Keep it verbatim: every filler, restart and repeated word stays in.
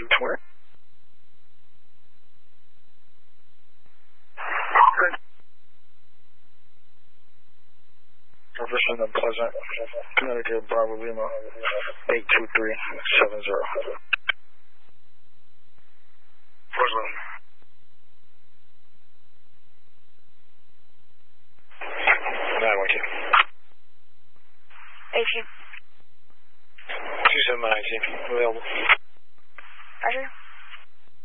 you twenty. Jefferson and Pleasant, Connecticut, Bravo Lima, eight two three seven zero. Pleasant. nine one two. eighteen. two seven nine team, available. Roger.